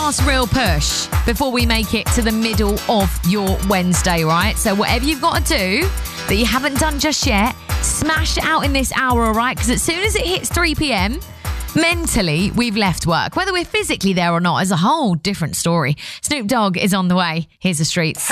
last real push before we make it to the middle of your Wednesday, right? So whatever you've got to do that you haven't done just yet, smash it out in this hour, all right? Because as soon as it hits 3 p.m, mentally, we've left work. Whether we're physically there or not is a whole different story. Snoop Dogg is on the way. Here's the streets.